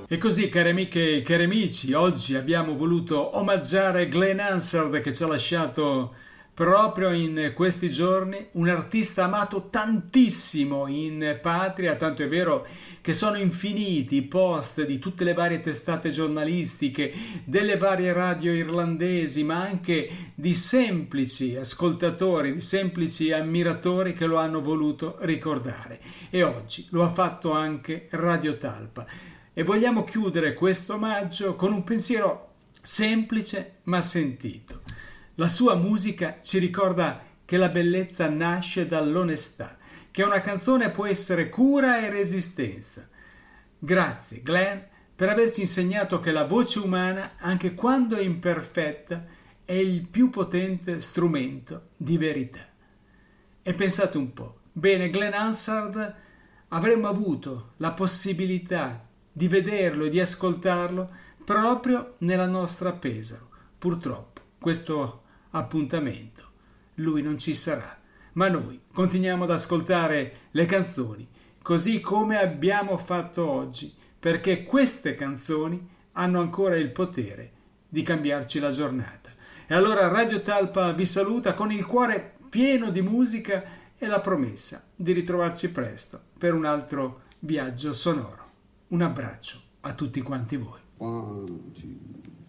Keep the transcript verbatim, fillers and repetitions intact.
E così, cari amiche e cari amici, oggi abbiamo voluto omaggiare Glenn Hansard, che ci ha lasciato proprio in questi giorni, un artista amato tantissimo in patria, tanto è vero che sono infiniti i post di tutte le varie testate giornalistiche, delle varie radio irlandesi, ma anche di semplici ascoltatori, di semplici ammiratori che lo hanno voluto ricordare. E oggi lo ha fatto anche Radio Talpa. E vogliamo chiudere questo omaggio con un pensiero semplice ma sentito. La sua musica ci ricorda che la bellezza nasce dall'onestà, che una canzone può essere cura e resistenza. Grazie Glenn per averci insegnato che la voce umana, anche quando è imperfetta, è il più potente strumento di verità. E pensate un po', bene, Glenn Hansard avremmo avuto la possibilità di vederlo e di ascoltarlo proprio nella nostra Pesaro. Purtroppo questo appuntamento lui non ci sarà, ma noi continuiamo ad ascoltare le canzoni così come abbiamo fatto oggi, perché queste canzoni hanno ancora il potere di cambiarci la giornata. E allora Radio Talpa vi saluta con il cuore pieno di musica e la promessa di ritrovarci presto per un altro viaggio sonoro. Un abbraccio a tutti quanti voi. One, two.